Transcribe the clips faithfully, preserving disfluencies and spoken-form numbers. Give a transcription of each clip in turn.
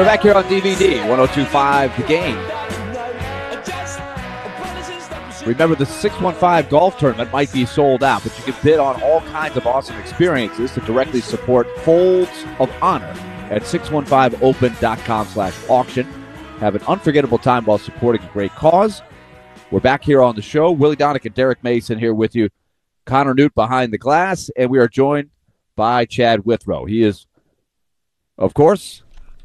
We're back here on D V D, one oh two point five The Game. Remember, the six one five golf tournament might be sold out, but you can bid on all kinds of awesome experiences to directly support Folds of Honor at six one five open dot com slash auction. Have an unforgettable time while supporting a great cause. We're back here on the show. Willie Donick and Derek Mason here with you. Connor Newt behind the glass, and we are joined by Chad Withrow. He is, of course,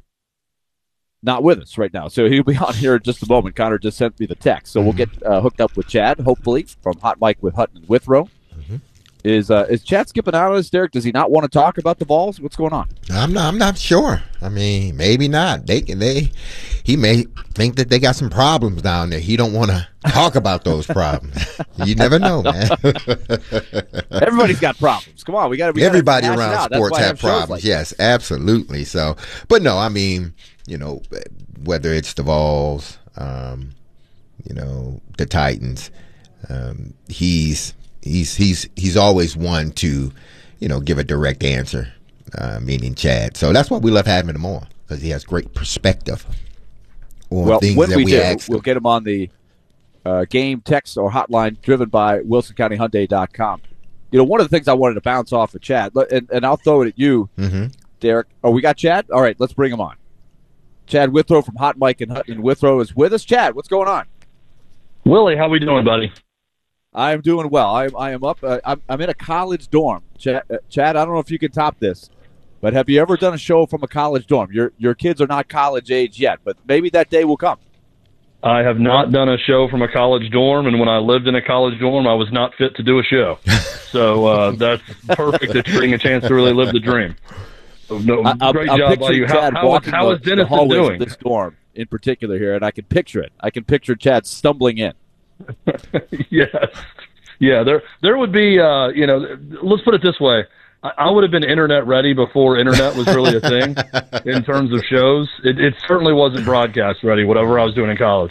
not with us right now, so he'll be on here in just a moment. Connor just sent me the text, so we'll get uh, hooked up with Chad, hopefully, from Hot Mike with Hutton and Withrow. Mm-hmm. Is uh, is Chad skipping out on us, Derek? Does he not want to talk about the balls? What's going on? I'm not. I'm not sure. I mean, maybe not. They they he may think that they got some problems down there. He don't want to talk about those problems. You never know, man. Everybody's got problems. Come on, we got to. Everybody around sports have problems. Like yes, absolutely. So, but no, I mean, you know, whether it's the Vols, um, you know, the Titans, um, he's. He's he's he's always one to, you know, give a direct answer, uh, meaning Chad. So that's why we love having him on, because he has great perspective on well, things when that we, we do, ask we'll him. get him on the uh, game text or hotline driven by Wilson County Hyundai dot com. You know, one of the things I wanted to bounce off of Chad, and, and I'll throw it at you, mm-hmm. Derek. Oh, we got Chad? All right, let's bring him on. Chad Withrow from Hot Mike and Hutton and Withrow is with us. Chad, what's going on? Willie, how we doing, buddy? I am doing well. I, I am up. Uh, I'm, I'm in a college dorm. Chad, uh, Chad, I don't know if you can top this, but have you ever done a show from a college dorm? Your your kids are not college age yet, but maybe that day will come. I have not done a show from a college dorm, and when I lived in a college dorm, I was not fit to do a show. So uh, that's perfect that you're getting a chance to really live the dream. So, no, I, great I'm job by you. How, how, how is Dennis doing? Of this dorm in particular here, and I can picture it. I can picture Chad stumbling in. Yes. Yeah, there there would be, uh, you know, let's put it this way. I, I would have been internet ready before internet was really a thing in terms of shows. It, it certainly wasn't broadcast ready, whatever I was doing in college.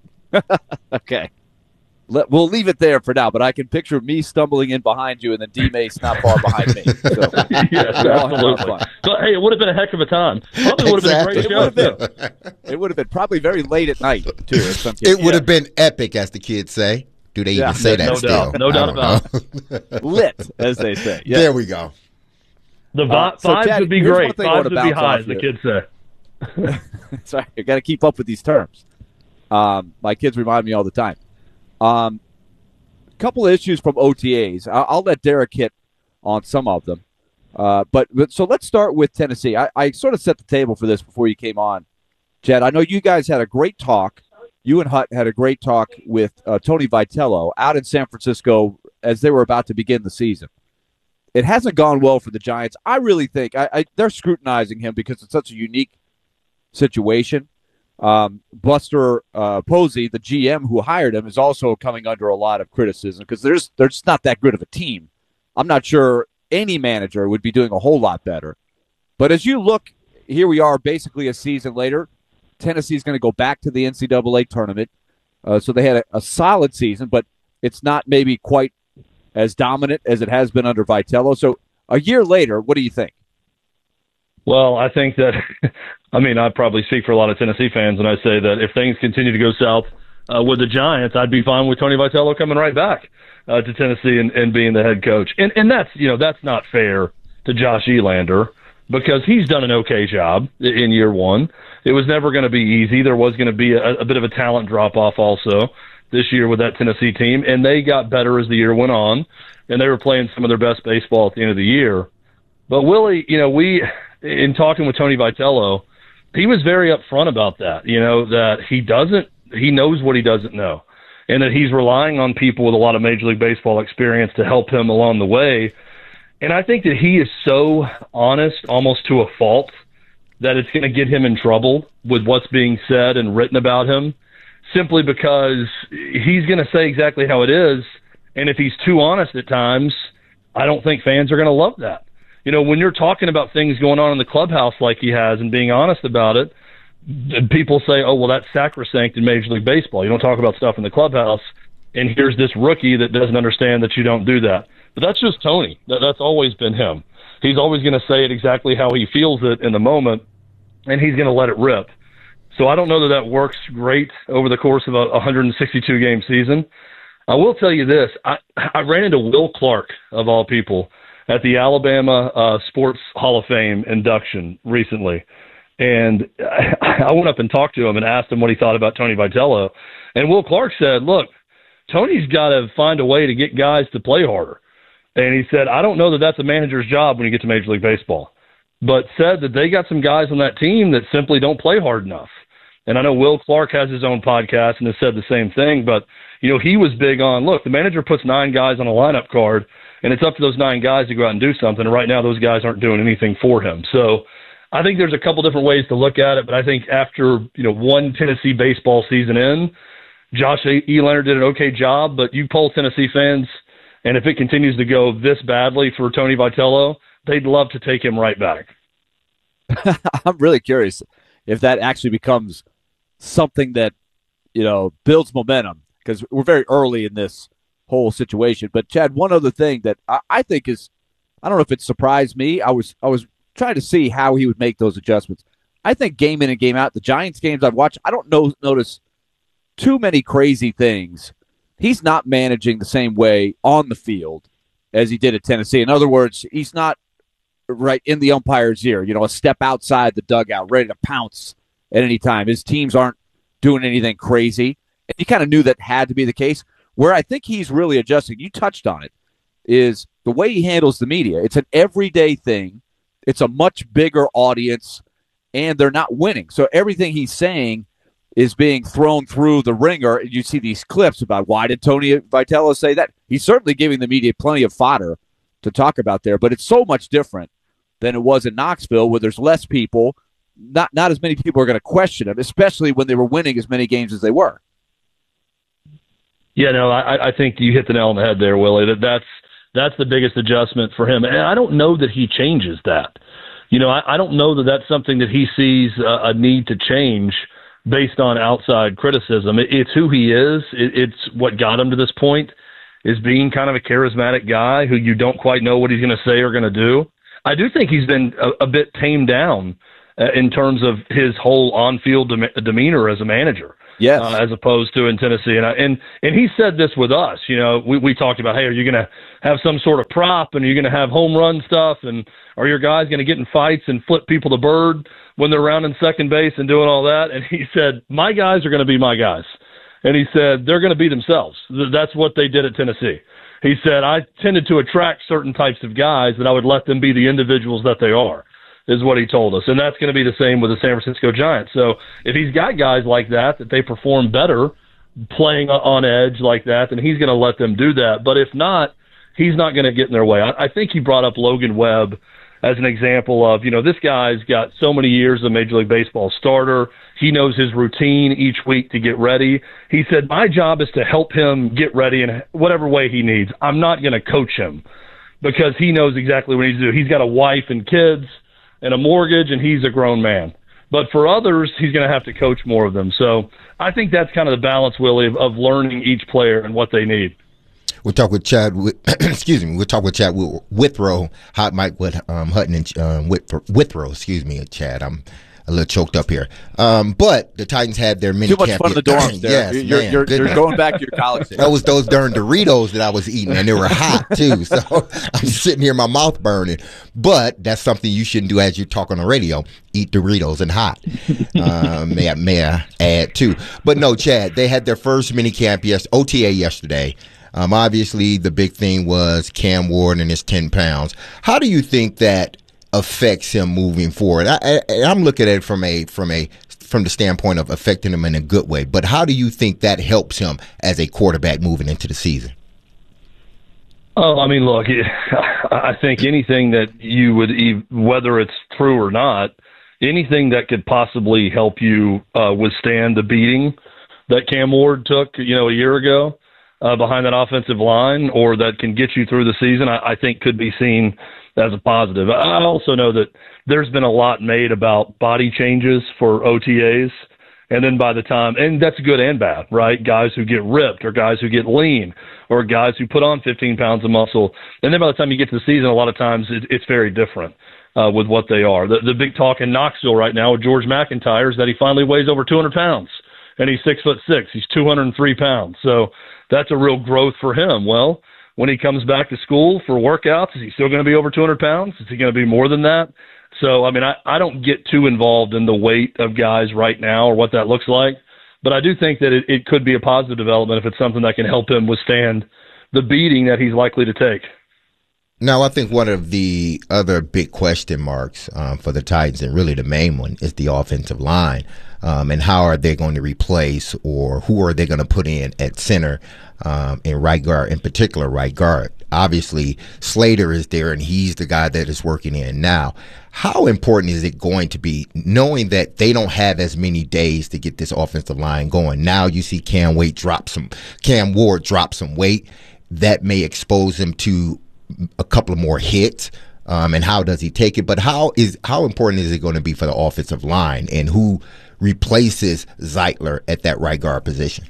Okay. Let, we'll leave it there for now, but I can picture me stumbling in behind you and then D-Mace not far behind me. So, yes, absolutely. So, hey, it would have been a heck of a time. Probably would have exactly. been a great it show. Been, it would have been probably very late at night, too. In some cases. It would yeah. have been epic, as the kids say. Do they yeah, even say that no still? Doubt. No doubt about it. Lit, as they say. Yeah. There we go. The vi- uh, so vibes Chad, would be great. Vibes would be high, as the here. kids say. Sorry, I got to keep up with these terms. Um, my kids remind me all the time. Um, couple of issues from O T As. I'll, I'll let Derek hit on some of them. Uh, but, but so let's start with Tennessee. I, I sort of set the table for this before you came on, Chad. I know you guys had a great talk. You and Hut had a great talk with uh, Tony Vitello out in San Francisco as they were about to begin the season. It hasn't gone well for the Giants. I really think I, I, they're scrutinizing him because it's such a unique situation. Um, Buster uh, Posey, the G M who hired him, is also coming under a lot of criticism because there's they're just not that good of a team. I'm not sure any manager would be doing a whole lot better. But as you look, here we are basically a season later. Tennessee's going to go back to the N C double A tournament. Uh, so they had a, a solid season, but it's not maybe quite as dominant as it has been under Vitello. So a year later, what do you think? Well, I think that, I mean, I probably speak for a lot of Tennessee fans when I say that if things continue to go south uh, with the Giants, I'd be fine with Tony Vitello coming right back uh, to Tennessee and, and being the head coach. And and that's, you know, that's not fair to Josh Elander because he's done an okay job in year one. It was never going to be easy. There was going to be a, a bit of a talent drop-off also this year with that Tennessee team, and they got better as the year went on, and they were playing some of their best baseball at the end of the year. But Willie, you know, we – in talking with Tony Vitello, he was very upfront about that, you know, that he doesn't, he knows what he doesn't know, and that he's relying on people with a lot of Major League Baseball experience to help him along the way. And I think that he is so honest, almost to a fault, that it's going to get him in trouble with what's being said and written about him, simply because he's going to say exactly how it is. And if he's too honest at times, I don't think fans are going to love that. You know, when you're talking about things going on in the clubhouse like he has and being honest about it, people say, oh, well, that's sacrosanct in Major League Baseball. You don't talk about stuff in the clubhouse, and here's this rookie that doesn't understand that you don't do that. But that's just Tony. That, that's always been him. He's always going to say it exactly how he feels it in the moment. and he's going to let it rip. So I don't know that that works great over the course of a one hundred sixty-two game season. I will tell you this. I, I ran into Will Clark, of all people, at the Alabama uh, Sports Hall of Fame induction recently. And I went up and talked to him and asked him what he thought about Tony Vitello. And Will Clark said, look, Tony's got to find a way to get guys to play harder. And he said, I don't know that that's a manager's job when you get to Major League Baseball, but said that they got some guys on that team that simply don't play hard enough. And I know Will Clark has his own podcast and has said the same thing, but, you know, he was big on, look, the manager puts nine guys on a lineup card, and it's up to those nine guys to go out and do something. And right now those guys aren't doing anything for him. So I think there's a couple different ways to look at it, but I think after, you know, one Tennessee baseball season in, Josh E. Leonard did an okay job, but you poll Tennessee fans, and if it continues to go this badly for Tony Vitello, they'd love to take him right back. I'm really curious if that actually becomes something that, you know, builds momentum, because we're very early in this whole situation. But Chad, one other thing that I, I think is, I don't know if it surprised me. I was I was trying to see how he would make those adjustments. I think game in and game out, the Giants games I've watched, I don't know notice too many crazy things. He's not managing the same way on the field as he did at Tennessee. In other words, he's not right in the umpire's ear, you know, a step outside the dugout, ready to pounce at any time. His teams aren't doing anything crazy. And you kind of knew that had to be the case. Where I think he's really adjusting, you touched on it, is the way he handles the media. It's an everyday thing. It's a much bigger audience, and they're not winning. So everything he's saying is being thrown through the ringer, and you see these clips about why did Tony Vitello say that? He's certainly giving the media plenty of fodder to talk about there, but it's so much different than it was in Knoxville, where there's less people. Not not as many people are going to question him, especially when they were winning as many games as they were. Yeah, no, I, I think you hit the nail on the head there, Willie. That that's that's the biggest adjustment for him, and I don't know that he changes that. You know, I, I don't know that that's something that he sees a, a need to change based on outside criticism. It, it's who he is. It, it's what got him to this point, is being kind of a charismatic guy who you don't quite know what he's going to say or going to do. I do think he's been a, a bit tamed down uh, in terms of his whole on-field dem- demeanor as a manager. Yes. Uh, as opposed to in Tennessee. And, I, and and he said this with us. You know, we, we talked about, hey, are you going to have some sort of prop, and are you going to have home run stuff, and are your guys going to get in fights and flip people to bird when they're rounding second base and doing all that? And he said, my guys are going to be my guys. And he said, they're going to be themselves. That's what they did at Tennessee. He said, I tended to attract certain types of guys that I would let them be the individuals that they are, is what he told us. And that's going to be the same with the San Francisco Giants. So if he's got guys like that, that they perform better playing on edge like that, then he's going to let them do that. But if not, he's not going to get in their way. I, I think he brought up Logan Webb as an example of, you know, this guy's got so many years of Major League Baseball starter. He knows his routine each week to get ready. He said, my job is to help him get ready in whatever way he needs. I'm not going to coach him, because he knows exactly what he needs to do. He's got a wife and kids and a mortgage, and he's a grown man. But for others, he's going to have to coach more of them. So I think that's kind of the balance, Willie, of, of learning each player and what they need. We'll talk with Chad. Excuse me. We'll talk with Chad Withrow, Hot Mike with um, Hutton and um, Withrow. Excuse me, Chad. I'm a little choked up here. Um, but the Titans had their mini camp. Too much fun in the dorms. Yes, you're, man, you're, you're going back to your college. That was those darn Doritos that I was eating, and they were hot too. So I'm sitting here, my mouth burning. But that's something you shouldn't do as you talk on the radio. Eat Doritos and hot. um, may I, may I add too? But no, Chad. They had their first mini camp yes, O T A yesterday. Um, obviously, the big thing was Cam Ward and his ten pounds. How do you think that affects him moving forward? I, I, I'm looking at it from a from a from the standpoint of affecting him in a good way. But how do you think that helps him as a quarterback moving into the season? Oh, I mean, look, I think anything that you would, whether it's true or not, anything that could possibly help you uh, withstand the beating that Cam Ward took, you know, a year ago. Uh, behind that offensive line, or that can get you through the season, I, I think could be seen as a positive. I also know that there's been a lot made about body changes for O T As, and then by the time, and that's good and bad, right? Guys who get ripped, or guys who get lean, or guys who put on fifteen pounds of muscle, and then by the time you get to the season, a lot of times it, it's very different. uh, with what they are. The, the big talk in Knoxville right now with George McIntyre is that he finally weighs over two hundred pounds, and he's six foot six. He's two hundred three pounds. So that's a real growth for him. Well, when he comes back to school for workouts, is he still going to be over two hundred pounds? Is he going to be more than that? So, I mean, I, I don't get too involved in the weight of guys right now or what that looks like, but I do think that it, it could be a positive development if it's something that can help him withstand the beating that he's likely to take. Now, I think one of the other big question marks um, for the Titans, and really the main one, is the offensive line. Um, and how are they going to replace, or who are they going to put in at center um, and right guard, in particular right guard? Obviously, Slater is there, and he's the guy that is working in now. How important is it going to be, knowing that they don't have as many days to get this offensive line going? Now you see Cam Wade drop some, Cam Ward drop some weight that may expose him to a couple of more hits, um, and how does he take it? But how is how important is it going to be for the offensive line, and who replaces Zeitler at that right guard position?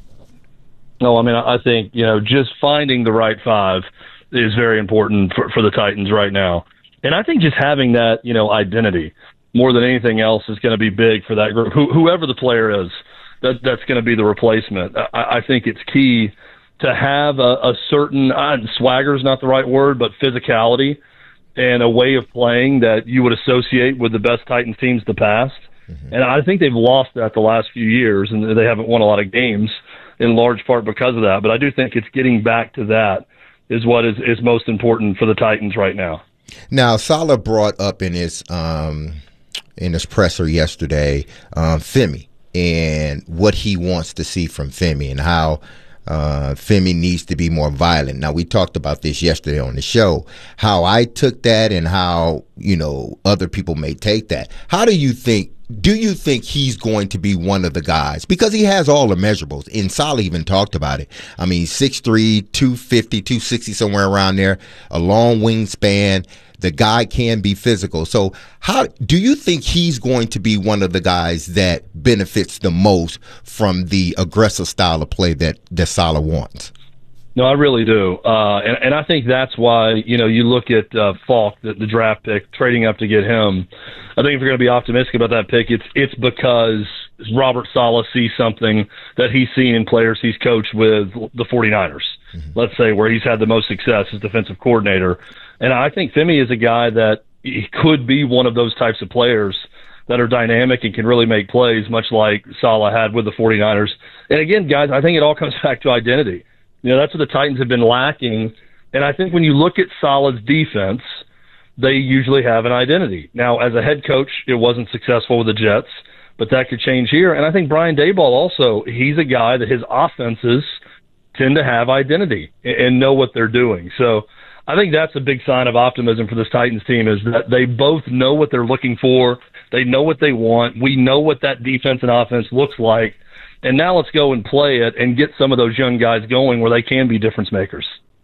No, I mean, I think, you know, just finding the right five is very important for, for the Titans right now. And I think just having that, you know, identity more than anything else is going to be big for that group. Who, whoever the player is, that that's going to be the replacement. I, I think it's key to have a, a certain, uh, swagger is not the right word, but physicality and a way of playing that you would associate with the best Titans teams of the past. Mm-hmm. And I think they've lost that the last few years, and they haven't won a lot of games in large part because of that. But I do think it's getting back to that is what is, is most important for the Titans right now. Now, Saleh brought up in his um, in his presser yesterday um, Femi and what he wants to see from Femi, and how Uh, Femi needs to be more violent. Now, we talked about this yesterday on the show, how I took that and how, you know, other people may take that. How do you think, do you think he's going to be one of the guys? Because he has all the measurables, and Saleh even talked about it. I mean, six three, two fifty, two sixty, somewhere around there, a long wingspan. The guy can be physical. So how do you think he's going to be one of the guys that benefits the most from the aggressive style of play that, that Saleh wants? No, I really do. Uh, and, and I think that's why, you know, you look at uh, Falk, the, the draft pick, trading up to get him. I think if you're going to be optimistic about that pick, it's it's because Robert Saleh sees something that he's seen in players he's coached with the 49ers, mm-hmm. let's say, where he's had the most success as defensive coordinator. And I think Femi is a guy that he could be one of those types of players that are dynamic and can really make plays, much like Saleh had with the 49ers. And again, guys, I think it all comes back to identity. You know, that's what the Titans have been lacking. And I think when you look at Saleh's defense, they usually have an identity. Now, as a head coach, it wasn't successful with the Jets, but that could change here. And I think Brian Daboll also, he's a guy that his offenses tend to have identity and know what they're doing. So I think that's a big sign of optimism for this Titans team, is that they both know what they're looking for. They know what they want. We know what that defense and offense looks like. And now let's go and play it and get some of those young guys going where they can be difference makers.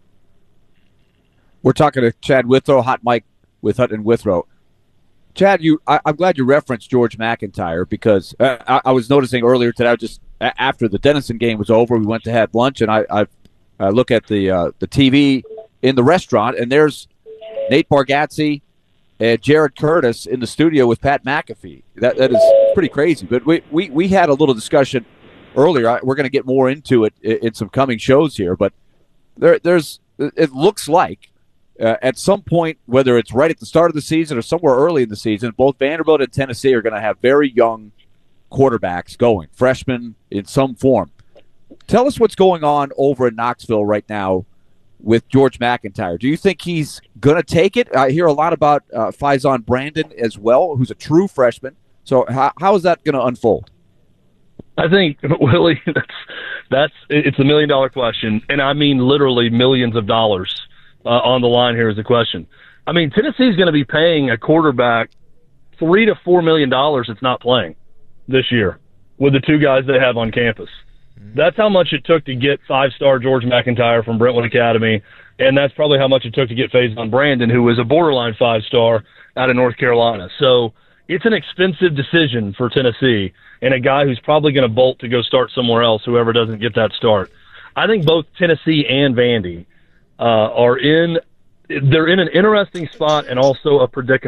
We're talking to Chad Withrow, Hot Mike with Hutton Withrow. Chad, you, I, I'm glad you referenced George McIntyre, because uh, I, I was noticing earlier today, I just after the Denison game was over, we went to have lunch, and I, I, I look at the uh, the T V in the restaurant, and there's Nate Bargatze and Jared Curtis in the studio with Pat McAfee. That that is pretty crazy. But we we, we had a little discussion earlier. We're going to get more into it in, in some coming shows here, but there there's it looks like uh, at some point, whether it's right at the start of the season or somewhere early in the season, both Vanderbilt and Tennessee are going to have very young quarterbacks going, freshmen in some form. Tell us what's going on over in Knoxville right now with George McIntyre. Do you think he's going to take it? I hear a lot about uh, Faison Brandon as well, who's a true freshman. So how, how is that going to unfold? I think, Willie, that's, that's it's a million-dollar question, and I mean literally millions of dollars uh, on the line here is the question. I mean, Tennessee's going to be paying a quarterback three to four million dollars that's not playing this year with the two guys they have on campus. That's how much it took to get five-star George McIntyre from Brentwood Academy, and that's probably how much it took to get Faison Brandon, who is a borderline five-star out of North Carolina. So it's an expensive decision for Tennessee, and a guy who's probably going to bolt to go start somewhere else, whoever doesn't get that start. I think both Tennessee and Vandy uh, are in – they're in an interesting spot and also a predicament.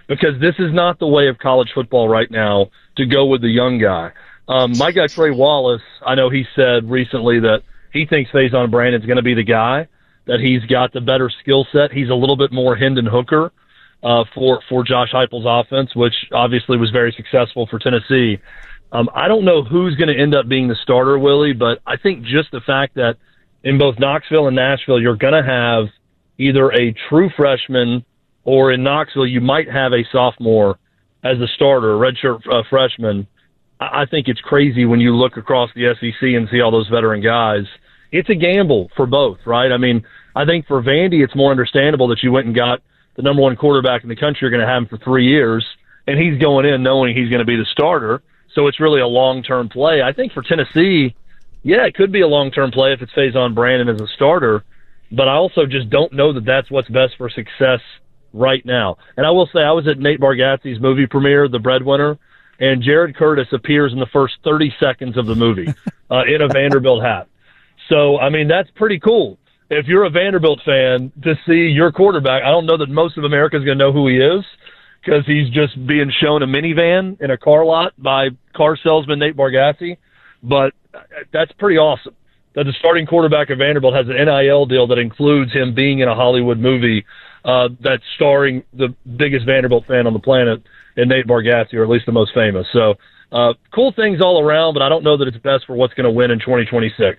because this is not the way of college football right now to go with the young guy. Um, my guy, Trey Wallace, I know he said recently that he thinks Faison Brandon's going to be the guy, that he's got the better skill set. He's a little bit more Hendon Hooker uh, for, for Josh Heupel's offense, which obviously was very successful for Tennessee. Um, I don't know who's going to end up being the starter, Willie, but I think just the fact that in both Knoxville and Nashville, you're going to have either a true freshman, or in Knoxville, you might have a sophomore as a starter, a redshirt uh, freshman. I think it's crazy when you look across the S E C and see all those veteran guys. It's a gamble for both, right? I mean, I think for Vandy, it's more understandable that you went and got the number one quarterback in the country. You're going to have him for three years, and he's going in knowing he's going to be the starter. So it's really a long-term play. I think for Tennessee, yeah, it could be a long-term play if it's Faison Brandon as a starter, but I also just don't know that that's what's best for success right now. And I will say, I was at Nate Bargatze's movie premiere, The Breadwinner, and Jared Curtis appears in the first thirty seconds of the movie uh, in a Vanderbilt hat. So, I mean, that's pretty cool. If you're a Vanderbilt fan, to see your quarterback, I don't know that most of America is going to know who he is because he's just being shown a minivan in a car lot by car salesman Nate Bargatze. But that's pretty awesome that the starting quarterback of Vanderbilt has an N I L deal that includes him being in a Hollywood movie uh, that's starring the biggest Vanderbilt fan on the planet, and Nate Bargatze, or at least the most famous. So uh, cool things all around, but I don't know that it's best for what's going to win in twenty twenty-six.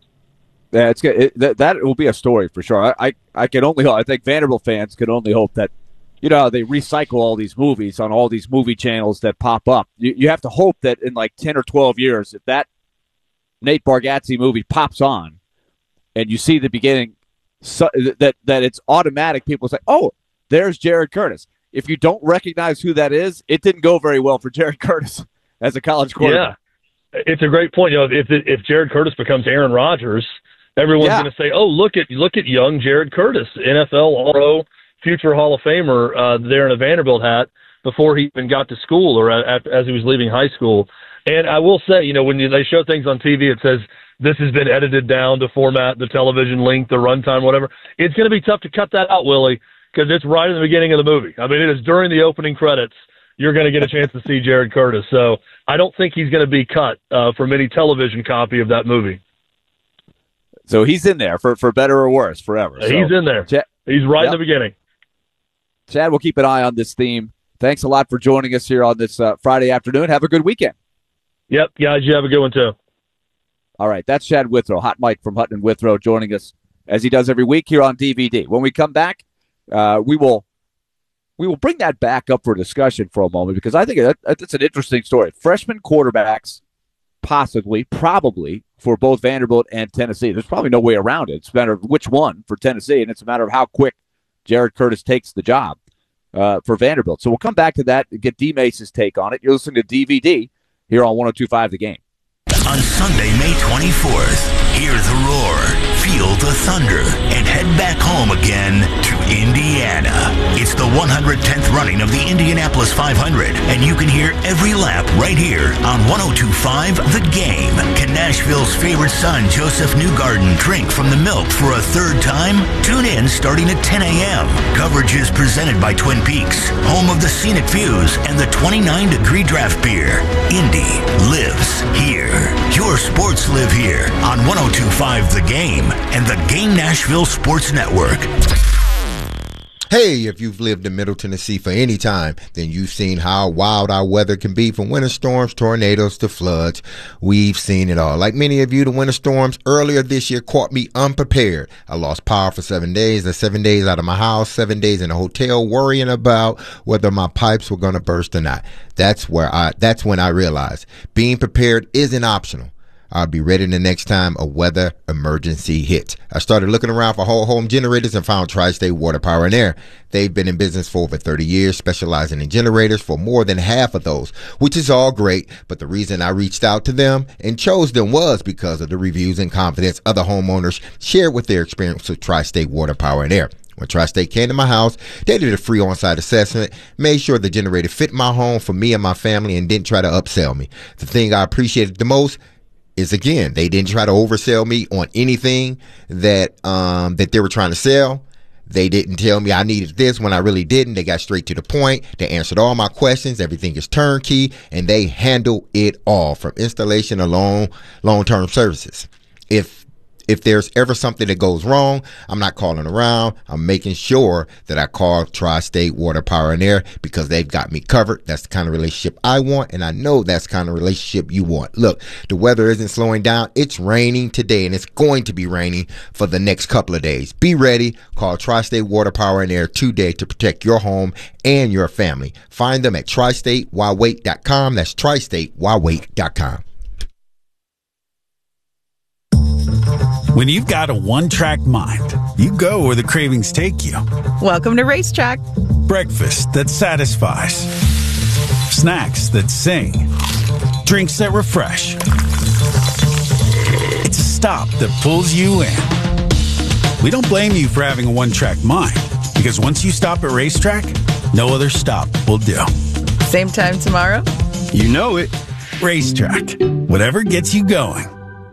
Yeah, it's good. It, that, that will be a story for sure. I, I, I can only hope, I think Vanderbilt fans can only hope that, you know, they recycle all these movies on all these movie channels that pop up. You, you have to hope that in like ten or twelve years, if that Nate Bargatze movie pops on and you see the beginning, so, that, that it's automatic. People say, oh, there's Jared Curtis. If you don't recognize who that is, it didn't go very well for Jared Curtis as a college quarterback. Yeah, it's a great point. You know, if if Jared Curtis becomes Aaron Rodgers, everyone's yeah. going to say, "Oh, look at look at young Jared Curtis, N F L All-Pro, future Hall of Famer, uh, there in a Vanderbilt hat before he even got to school or at, as he was leaving high school." And I will say, you know, when you, they show things on T V, it says this has been edited down to format the television length, the runtime, whatever. It's going to be tough to cut that out, Willie, because it's right in the beginning of the movie. I mean, it is during the opening credits. You're going to get a chance to see Jared Curtis. So I don't think he's going to be cut uh, from any television copy of that movie. So he's in there for, for better or worse forever. So so. he's in there. Ch- he's right yep. in the beginning. Chad, we'll keep an eye on this theme. Thanks a lot for joining us here on this uh, Friday afternoon. Have a good weekend. Yep, guys, you have a good one too. All right, that's Chad Withrow, Hot Mike from Hutton and Withrow, joining us as he does every week here on D V D. When we come back, uh, we will we will bring that back up for discussion for a moment because I think that, that's an interesting story. Freshman quarterbacks, possibly, probably, for both Vanderbilt and Tennessee. There's probably no way around it. It's a matter of which one for Tennessee, and it's a matter of how quick Jared Curtis takes the job uh, for Vanderbilt. So we'll come back to that and get D. Mace's take on it. You're listening to D V D here on one oh two point five The Game. On Sunday, May twenty-fourth, hear the roar, feel the thunder, and head back home again to Indiana. It's the one hundred tenth running of the Indianapolis five hundred, and you can hear every lap right here on one oh two point five The Game. Can Nashville's favorite son, Joseph Newgarden, drink from the milk for a third time? Tune in starting at ten a.m. Coverage is presented by Twin Peaks, home of the scenic views and the twenty-nine degree draft beer. Indy lives here. Your sports live here on one oh two point five The Game and the Game Nashville Sports Network. Hey, if you've lived in Middle Tennessee for any time, then you've seen how wild our weather can be, from winter storms, tornadoes, to floods. We've seen it all. Like many of you, the winter storms earlier this year caught me unprepared. I lost power for seven days. That's seven days out of my house, seven days in a hotel, worrying about whether my pipes were going to burst or not. That's where I, that's when I realized being prepared isn't optional. I'll be ready the next time a weather emergency hits. I started looking around for whole home generators and found Tri-State Water, Power, and Air. They've been in business for over thirty years, specializing in generators for more than half of those, which is all great. But the reason I reached out to them and chose them was because of the reviews and confidence other homeowners shared with their experience with Tri-State Water, Power, and Air. When Tri-State came to my house, they did a free on-site assessment, made sure the generator fit my home for me and my family, and didn't try to upsell me. The thing I appreciated the most is, again, they didn't try to oversell me on anything that um, that they were trying to sell. They didn't tell me I needed this when I really didn't. They got straight to the point. They answered all my questions. Everything is turnkey, and they handle it all from installation to long, long-term services. If If there's ever something that goes wrong, I'm not calling around. I'm making sure that I call Tri-State Water, Power, and Air because they've got me covered. That's the kind of relationship I want, and I know that's the kind of relationship you want. Look, the weather isn't slowing down. It's raining today, and it's going to be raining for the next couple of days. Be ready. Call Tri-State Water, Power, and Air today to protect your home and your family. Find them at tri state why wait dot com. That's tri state why wait dot com. When you've got a one-track mind, you go where the cravings take you. Welcome to Racetrack. Breakfast that satisfies. Snacks that sing. Drinks that refresh. It's a stop that pulls you in. We don't blame you for having a one-track mind, because once you stop at Racetrack, no other stop will do. Same time tomorrow? You know it. Racetrack. Whatever gets you going.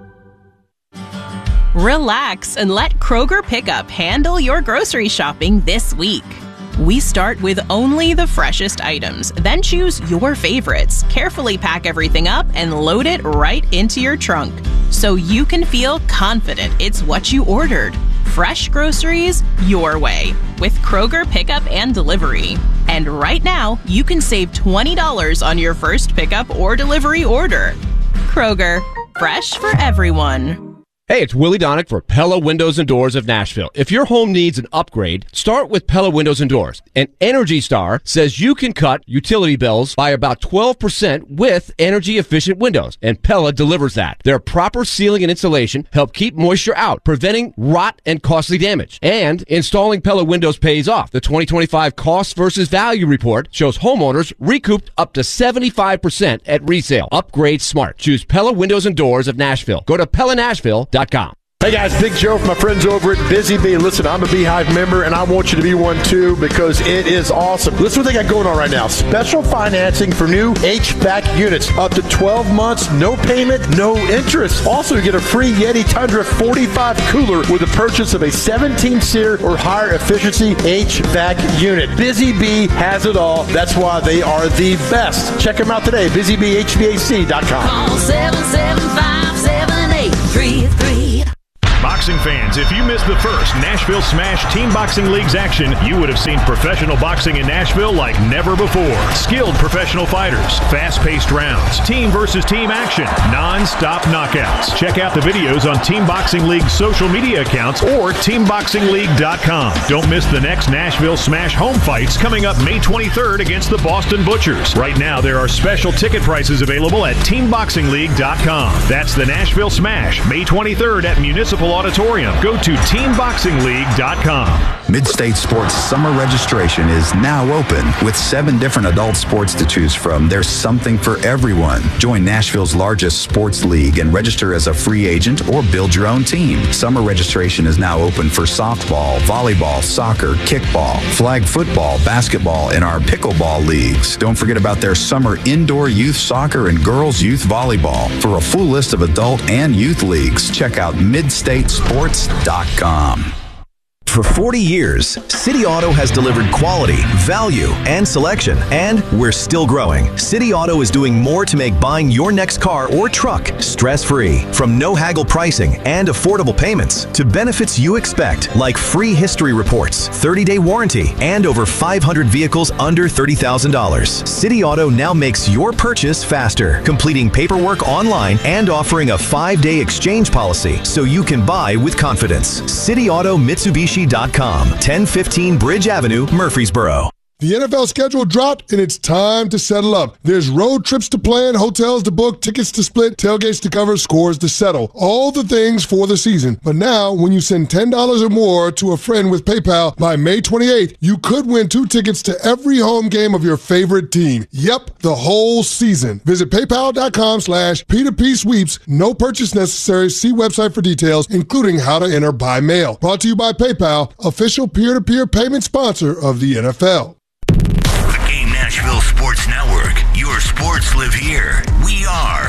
Relax and let Kroger Pickup handle your grocery shopping this week. We start with only the freshest items, then choose your favorites, carefully pack everything up, and load it right into your trunk so you can feel confident it's what you ordered. Fresh groceries your way with Kroger Pickup and Delivery. And right now, you can save twenty dollars on your first pickup or delivery order. Kroger, fresh for everyone. Hey, it's Willie Donick for Pella Windows and Doors of Nashville. If your home needs an upgrade, start with Pella Windows and Doors. And Energy Star says you can cut utility bills by about twelve percent with energy-efficient windows, and Pella delivers that. Their proper sealing and insulation help keep moisture out, preventing rot and costly damage. And installing Pella windows pays off. The twenty twenty-five Cost versus Value Report shows homeowners recouped up to seventy-five percent at resale. Upgrade smart. Choose Pella Windows and Doors of Nashville. Go to Pella Nashville dot com. Hey guys, Big Joe from my friends over at Busy Bee. Listen, I'm a Beehive member and I want you to be one too because it is awesome. Listen what they got going on right now. Special financing for new H V A C units. Up to twelve months, no payment, no interest. Also, you get a free Yeti Tundra forty-five cooler with the purchase of a seventeen SEER or higher efficiency H V A C unit. Busy Bee has it all. That's why they are the best. Check them out today, busy bee h v a c dot com. Call seven seven five, seven eight three three. Boxing fans, if you missed the first Nashville Smash Team Boxing League's action, you would have seen professional boxing in Nashville like never before. Skilled professional fighters, fast-paced rounds, team versus team action, non-stop knockouts. Check out the videos on Team Boxing League's social media accounts or team boxing league dot com. Don't miss the next Nashville Smash home fights coming up May twenty-third against the Boston Butchers. Right now, there are special ticket prices available at team boxing league dot com. That's the Nashville Smash, May twenty-third at Municipal Auditorium. Go to team boxing league dot com. Midstate Sports summer registration is now open with seven different adult sports to choose from. There's something for everyone. Join Nashville's largest sports league and register as a free agent or build your own team. Summer registration is now open for softball, volleyball, soccer, kickball, flag football, basketball, and our pickleball leagues. Don't forget about their summer indoor youth soccer and girls youth volleyball. For a full list of adult and youth leagues, check out midstate sports dot com. For forty years, City Auto has delivered quality, value, and selection, and we're still growing. City Auto is doing more to make buying your next car or truck stress-free. From no-haggle pricing and affordable payments to benefits you expect, like free history reports, thirty-day warranty, and over five hundred vehicles under thirty thousand dollars. City Auto now makes your purchase faster, completing paperwork online and offering a five-day exchange policy so you can buy with confidence. City Auto Mitsubishi dot com, ten fifteen Bridge Avenue, Murfreesboro. The N F L schedule dropped, and it's time to settle up. There's road trips to plan, hotels to book, tickets to split, tailgates to cover, scores to settle. All the things for the season. But now, when you send ten dollars or more to a friend with PayPal by May twenty-eighth, you could win two tickets to every home game of your favorite team. Yep, the whole season. Visit paypal.com slash P2P sweeps. No purchase necessary. See website for details, including how to enter by mail. Brought to you by PayPal, official peer-to-peer payment sponsor of the N F L. Nashville Sports Network. Your sports live here. We are